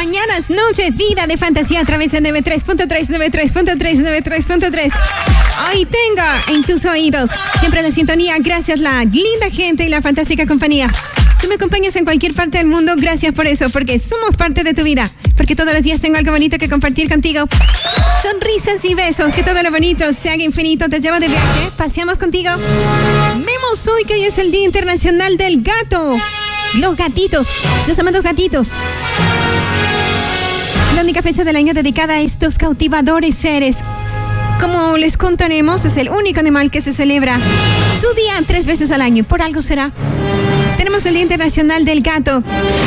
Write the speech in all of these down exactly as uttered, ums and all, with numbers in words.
Mañanas, noche, vida de fantasía a través de noventa y tres punto tres, noventa y tres punto tres, noventa y tres punto tres. Hoy tengo en tus oídos siempre la sintonía, gracias la linda gente y la fantástica compañía. Tú me acompañas en cualquier parte del mundo, gracias por eso, porque somos parte de tu vida, porque todos los días tengo algo bonito que compartir contigo. Sonrisas y besos, que todo lo bonito se haga infinito, te llevo de viaje, paseamos contigo. Vemos hoy que hoy es el Día Internacional del Gato. Los gatitos, los amados gatitos. La única fecha del año dedicada a estos cautivadores seres. Como les contaremos, es el único animal que se celebra su día tres veces al año, por algo será. Tenemos el Día Internacional del Gato.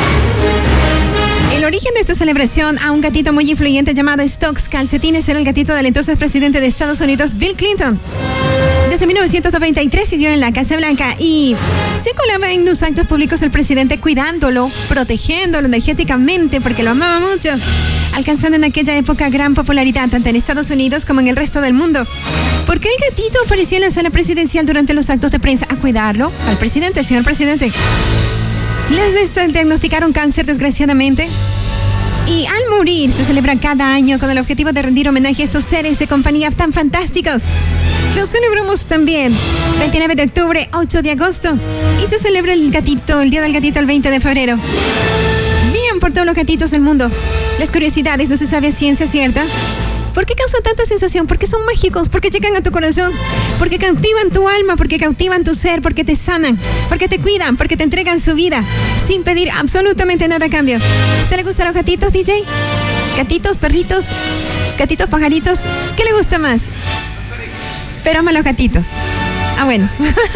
El origen de esta celebración a un gatito muy influyente llamado Stokes Calcetines era el gatito del entonces presidente de Estados Unidos, Bill Clinton. Desde mil novecientos noventa y tres vivió en la Casa Blanca y se colaba en los actos públicos el presidente cuidándolo, protegiéndolo energéticamente porque lo amaba mucho, alcanzando en aquella época gran popularidad tanto en Estados Unidos como en el resto del mundo. ¿Por qué el gatito apareció en la sala presidencial durante los actos de prensa? A cuidarlo, al presidente, al señor presidente. Les diagnosticaron cáncer, desgraciadamente. Y al morir se celebra cada año con el objetivo de rendir homenaje a estos seres de compañía tan fantásticos. Lo celebramos también veintinueve de octubre, ocho de agosto. Y se celebra el gatito, el Día del Gatito, el veinte de febrero. Bien por todos los gatitos del mundo. Las curiosidades, no se sabe a ciencia cierta. ¿Por qué causan tanta sensación? Porque son mágicos, porque llegan a tu corazón, porque cautivan tu alma, porque cautivan tu ser, porque te sanan, porque te cuidan, porque te entregan su vida, sin pedir absolutamente nada a cambio. ¿A usted le gustan los gatitos, D J? ¿Gatitos, perritos, gatitos, pajaritos? ¿Qué le gusta más? Pero ama los gatitos. Ah, bueno.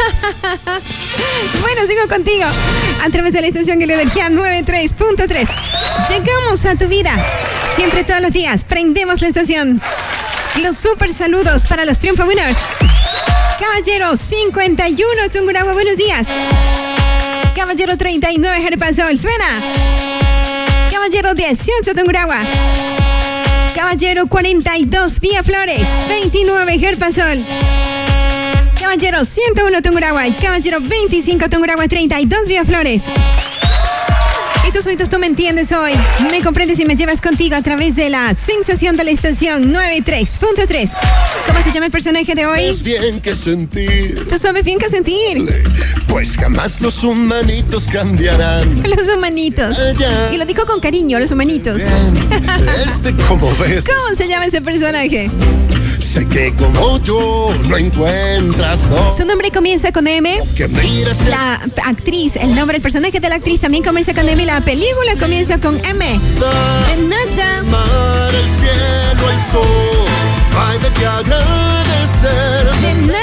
Bueno, sigo contigo a través de la estación que le energía noventa y tres punto tres. Llegamos a tu vida. Siempre, todos los días, prendemos la estación. Los super saludos para los Triunfo Winners. Caballero cincuenta y uno, Tungurahua, buenos días. Caballero treinta y nueve, Jerpasol, suena. Caballero dieciocho, Tungurahua. Caballero cuarenta y dos, Vía Flores, veintinueve, Jerpasol. Caballero ciento uno, Tungurahua. Caballero veinticinco, Tungurahua, treinta y dos, Vía Flores. Y tus oídos, tú me entiendes hoy. Me comprendes y me llevas contigo a través de la sensación de la estación noventa y tres punto tres. ¿Cómo se llama el personaje de hoy? Es bien que sentir. Tú sabes bien que sentir. Pues jamás los humanitos cambiarán. Los humanitos. Allá. Y lo dijo con cariño, los humanitos. Bien. Este, como ves. ¿Cómo se llama ese personaje? Sé que como yo no encuentras dos. Su nombre comienza con M. Que miras la actriz, el nombre del personaje de la actriz también comienza con M. La película comienza con M. De nada. Mar, el cielo, el sol. Hay de qué agradecer. De